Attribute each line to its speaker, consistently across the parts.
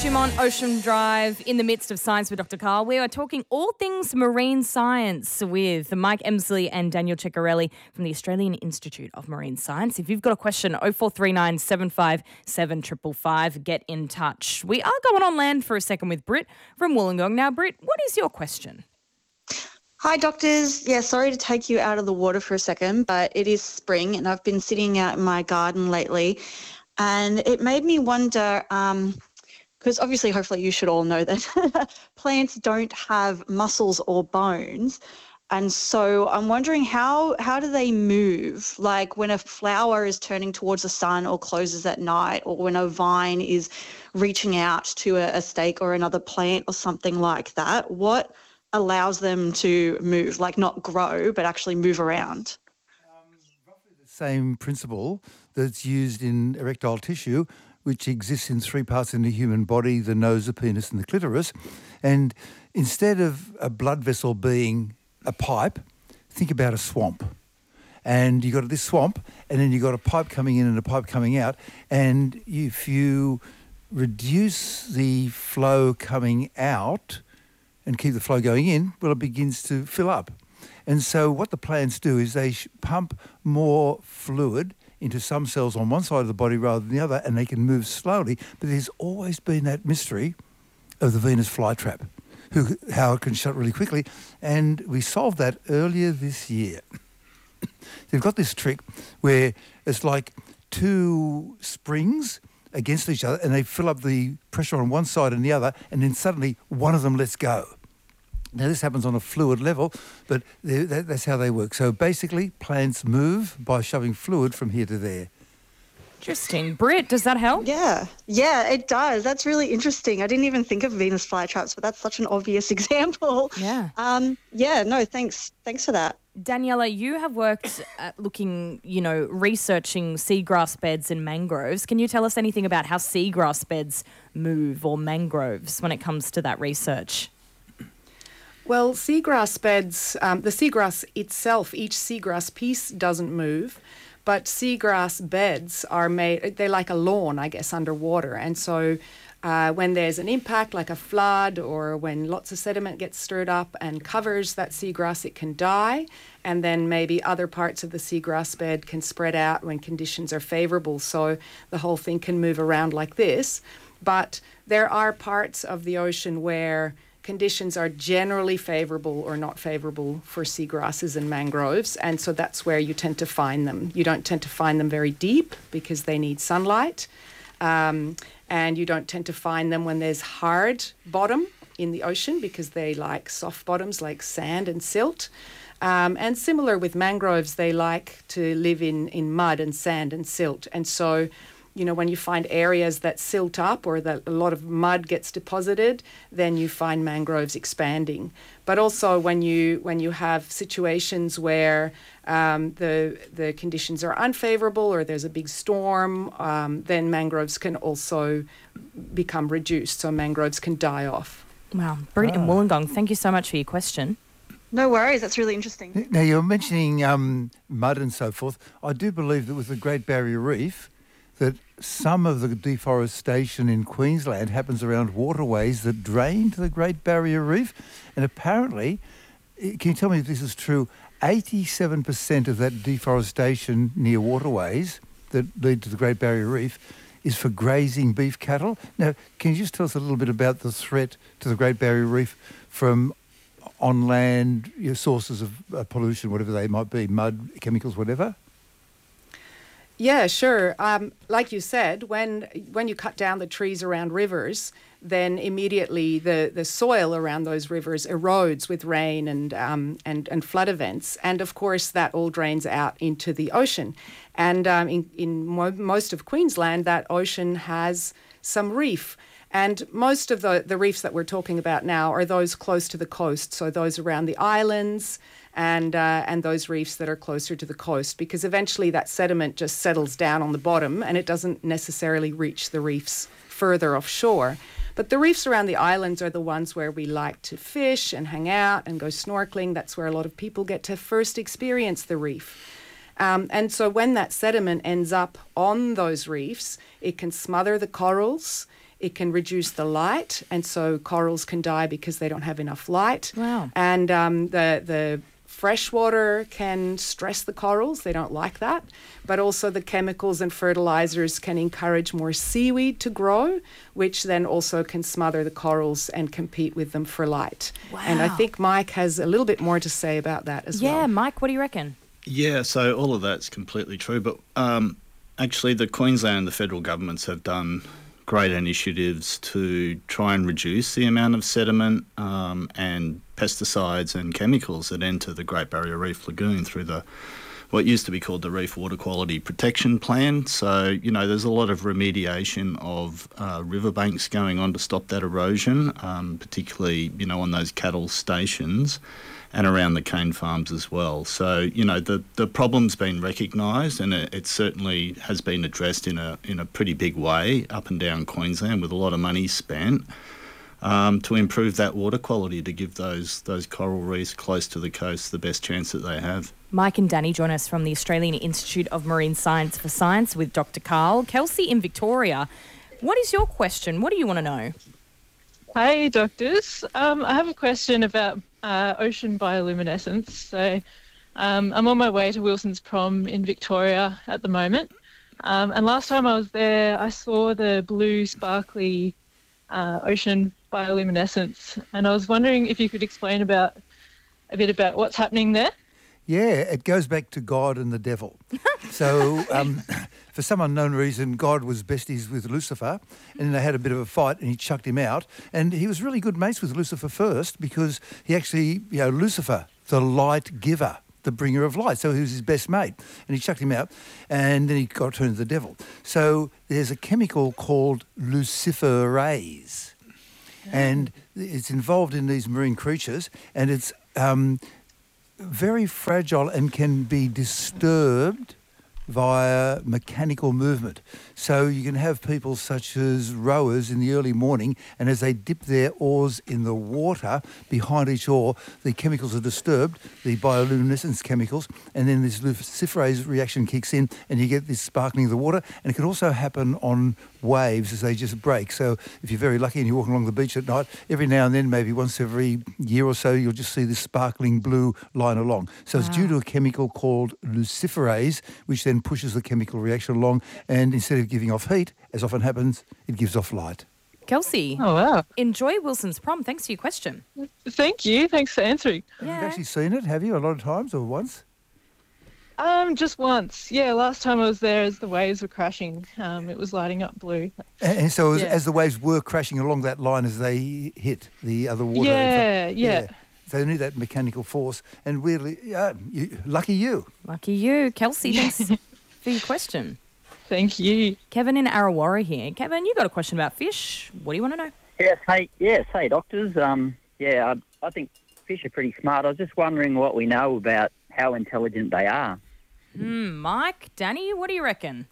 Speaker 1: Dumont Ocean Drive in the midst of Science with Dr. Carl. We are talking all things marine science with Mike Emsley and Daniel Ceccarelli from the Australian Institute of Marine Science. If you've got a question, 0439 757 555, get in touch. We are going on land for a second with Britt from Wollongong. Now, Britt, what is your question?
Speaker 2: Hi, doctors. Yeah, sorry to take you out of the water for a second, but it is spring and I've been sitting out in my garden lately and it made me wonder, because obviously, hopefully you should all know that plants don't have muscles or bones. And so I'm wondering how do they move? Like when a flower is turning towards the sun or closes at night, or when a vine is reaching out to a stake or another plant or something like that, what allows them to move, like not grow, but actually move around?
Speaker 3: Roughly the same principle that's used in erectile tissue, which exists in three parts in the human body: the nose, the penis and the clitoris. And instead of a blood vessel being a pipe, think about a swamp. And you've got this swamp, and then you've got a pipe coming in and a pipe coming out. And if you reduce the flow coming out and keep the flow going in, well, it begins to fill up. And so what the plants do is they pump more fluid into some cells on one side of the body rather than the other, and they can move slowly. But there's always been that mystery of the Venus flytrap, how it can shut really quickly. And we solved that earlier this year. They've got this trick where it's like two springs against each other, and they fill up the pressure on one side and the other, and then suddenly one of them lets go. Now, this happens on a fluid level, but that's how they work. So basically, plants move by shoving fluid from here to there.
Speaker 1: Interesting. Britt, does that help?
Speaker 2: Yeah, it does. That's really interesting. I didn't even think of Venus flytraps, but that's such an obvious example.
Speaker 1: Yeah.
Speaker 2: Thanks for that.
Speaker 1: Daniela, you have worked at researching seagrass beds and mangroves. Can you tell us anything about how seagrass beds move, or mangroves, when it comes to that research?
Speaker 4: Well, seagrass beds, the seagrass itself, each seagrass piece doesn't move, but seagrass beds are made, they're like a lawn, I guess, underwater. And so when there's an impact, like a flood, or when lots of sediment gets stirred up and covers that seagrass, it can die. And then maybe other parts of the seagrass bed can spread out when conditions are favourable. So the whole thing can move around like this. But there are parts of the ocean where conditions are generally favourable or not favourable for seagrasses and mangroves, and so that's where you tend to find them. You don't tend to find them very deep because they need sunlight, and you don't tend to find them when there's hard bottom in the ocean because they like soft bottoms like sand and silt. And similar with mangroves, they like to live in mud and sand and silt, and so when you find areas that silt up or that a lot of mud gets deposited, then you find mangroves expanding. But also when you have situations where the conditions are unfavourable or there's a big storm, then mangroves can also become reduced. So mangroves can die off.
Speaker 1: Wow. Britt in Wollongong, thank you so much for your question.
Speaker 2: No worries, that's really interesting.
Speaker 3: Now, you're mentioning mud and so forth. I do believe that with the Great Barrier Reef, that some of the deforestation in Queensland happens around waterways that drain to the Great Barrier Reef. And apparently, can you tell me if this is true, 87% of that deforestation near waterways that lead to the Great Barrier Reef is for grazing beef cattle. Now, can you just tell us a little bit about the threat to the Great Barrier Reef from on-land sources of pollution, whatever they might be, mud, chemicals, whatever?
Speaker 4: Yeah, sure. Like you said, when you cut down the trees around rivers, then immediately the soil around those rivers erodes with rain and flood events, and of course that all drains out into the ocean. And in most of Queensland, that ocean has some reef. And most of the reefs that we're talking about now are those close to the coast, so those around the islands and those reefs that are closer to the coast, because eventually that sediment just settles down on the bottom and it doesn't necessarily reach the reefs further offshore. But the reefs around the islands are the ones where we like to fish and hang out and go snorkeling. That's where a lot of people get to first experience the reef. And so when that sediment ends up on those reefs, it can smother the corals, it can reduce the light, and so corals can die because they don't have enough light.
Speaker 1: Wow.
Speaker 4: And the fresh water can stress the corals. They don't like that. But also the chemicals and fertilizers can encourage more seaweed to grow, which then also can smother the corals and compete with them for light.
Speaker 1: Wow.
Speaker 4: And I think Mike has a little bit more to say about that as well.
Speaker 1: Yeah, Mike, what do you reckon?
Speaker 5: Yeah, so all of that's completely true. But actually, the Queensland and the federal governments have done great initiatives to try and reduce the amount of sediment and pesticides and chemicals that enter the Great Barrier Reef Lagoon through what used to be called the Reef Water Quality Protection Plan. So, there's a lot of remediation of riverbanks going on to stop that erosion, particularly, on those cattle stations and around the cane farms as well. So, the problem's been recognised, and it certainly has been addressed in a pretty big way up and down Queensland, with a lot of money spent to improve that water quality, to give those coral reefs close to the coast the best chance that they have.
Speaker 1: Mike and Danny join us from the Australian Institute of Marine Science for Science with Dr. Carl. Kelsey in Victoria, what is your question? What do you want to know?
Speaker 6: Hi, doctors. I have a question about ocean bioluminescence. So I'm on my way to Wilson's Prom in Victoria at the moment. And last time I was there, I saw the blue sparkly ocean bioluminescence. And I was wondering if you could explain a bit about what's happening there.
Speaker 3: Yeah, it goes back to God and the devil. So, for some unknown reason, God was besties with Lucifer, and they had a bit of a fight, and he chucked him out. And he was really good mates with Lucifer first, because he actually, Lucifer, the light giver, the bringer of light. So he was his best mate, and he chucked him out, and then he got turned to the devil. So there's a chemical called luciferase, and it's involved in these marine creatures, and it's very fragile and can be disturbed via mechanical movement. So you can have people such as rowers in the early morning, and as they dip their oars in the water, behind each oar, the chemicals are disturbed, the bioluminescence chemicals, and then this luciferase reaction kicks in, and you get this sparkling of the water. And it can also happen on waves as they just break. So if you're very lucky and you're walking along the beach at night, every now and then, maybe once every year or so, you'll just see this sparkling blue line along. So It's due to a chemical called luciferase, which then pushes the chemical reaction along, and instead of giving off heat, as often happens, it gives off light.
Speaker 1: Kelsey,
Speaker 6: Oh, wow.
Speaker 1: enjoy Wilson's Prom. Thanks for your question.
Speaker 6: Thank you. Thanks for answering.
Speaker 3: You've actually seen it, have you, a lot of times or once?
Speaker 6: Just once. Yeah, last time I was there as the waves were crashing, it was lighting up blue.
Speaker 3: And so as the waves were crashing along that line as they hit the other water.
Speaker 6: Yeah.
Speaker 3: So they need that mechanical force. And weirdly, lucky you.
Speaker 1: Lucky you. Kelsey, thanks for your question.
Speaker 6: Thank you.
Speaker 1: Kevin in Arawara here. Kevin, you got a question about fish. What do you want to know?
Speaker 7: Hey, doctors. I think fish are pretty smart. I was just wondering what we know about how intelligent they are.
Speaker 1: Mike, Danny, what do you reckon?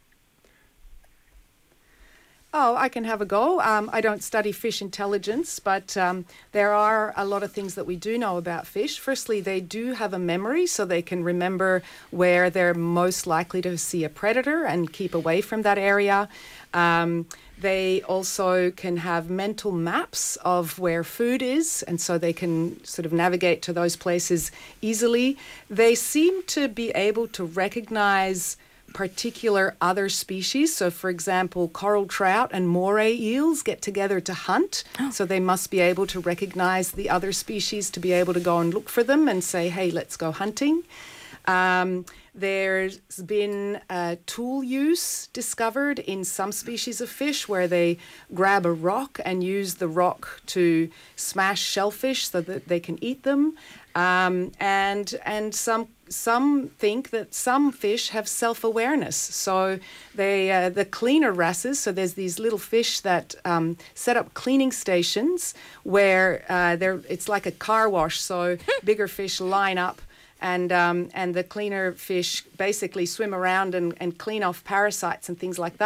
Speaker 4: Oh, I can have a go. I don't study fish intelligence, but there are a lot of things that we do know about fish. Firstly, they do have a memory, so they can remember where they're most likely to see a predator and keep away from that area. They also can have mental maps of where food is, and so they can sort of navigate to those places easily. They seem to be able to recognize particular other species. So, for example, coral trout and moray eels get together to hunt. So they must be able to recognize the other species to be able to go and look for them and say, hey, let's go hunting. There's been tool use discovered in some species of fish where they grab a rock and use the rock to smash shellfish so that they can eat them. And some think that some fish have self-awareness. So the cleaner wrasses, so there's these little fish that set up cleaning stations where it's like a car wash. So bigger fish line up, and the cleaner fish basically swim around and clean off parasites and things like that.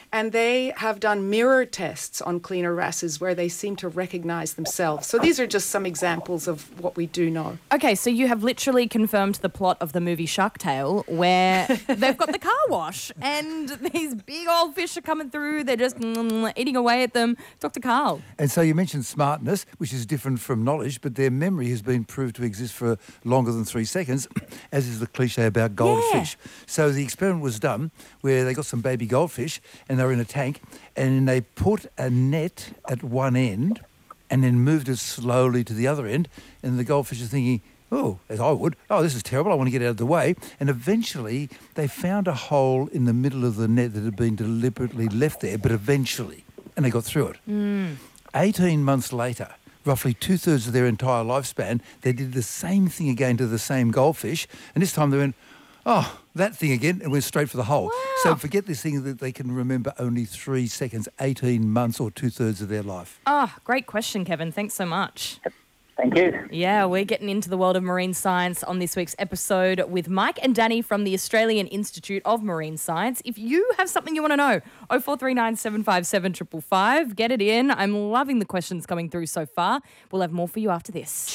Speaker 4: And they have done mirror tests on cleaner wrasses where they seem to recognise themselves. So these are just some examples of what we do know.
Speaker 1: Okay, so you have literally confirmed the plot of the movie Shark Tale, where they've got the car wash and these big old fish are coming through. They're just eating away at them. Dr. Karl.
Speaker 3: And so you mentioned smartness, which is different from knowledge, but their memory has been proved to exist for longer than 3 seconds, as is the cliche about goldfish.
Speaker 1: Yeah.
Speaker 3: So the experiment was done where they got some baby goldfish and they were in a tank, and they put a net at one end and then moved it slowly to the other end, and the goldfish are thinking, oh, as I would, oh, this is terrible, I want to get out of the way. And eventually they found a hole in the middle of the net that had been deliberately left there, but eventually, and they got through it. 18 months later, roughly 2/3 of their entire lifespan, they did the same thing again to the same goldfish, and this time they went, oh, that thing again, and went straight for the hole.
Speaker 1: Wow.
Speaker 3: So forget this thing that they can remember only 3 seconds, 18 months or 2/3 of their life.
Speaker 1: Oh, great question, Kevin. Thanks so much.
Speaker 7: Thank you.
Speaker 1: Yeah, we're getting into the world of marine science on this week's episode with Mike and Danny from the Australian Institute of Marine Science. If you have something you want to know, 0439 757 555, get it in. I'm loving the questions coming through so far. We'll have more for you after this.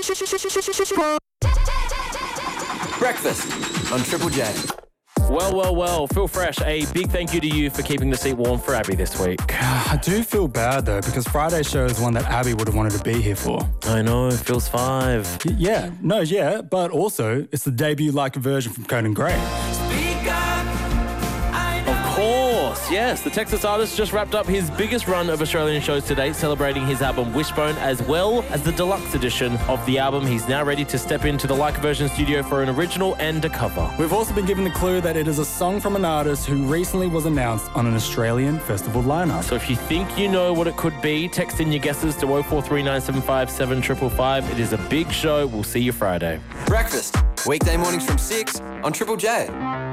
Speaker 8: Breakfast on Triple J.
Speaker 9: Well, Phil Fresh, a big thank you to you for keeping the seat warm for Abby this week.
Speaker 10: I do feel bad, though, because Friday's show is one that Abby would have wanted to be here for.
Speaker 9: I know, Phil's 5.
Speaker 10: Yeah, but also, it's the debut-like version from Conan Gray.
Speaker 9: Of course, yes. The Texas artist just wrapped up his biggest run of Australian shows to date, celebrating his album Wishbone, as well as the deluxe edition of the album. He's now ready to step into the Like Version studio for an original and a cover.
Speaker 10: We've also been given the clue that it is a song from an artist who recently was announced on an Australian festival lineup.
Speaker 9: So if you think you know what it could be, text in your guesses to 0439 757 555. It is a big show. We'll see you Friday.
Speaker 8: Breakfast, weekday mornings from 6 on Triple J.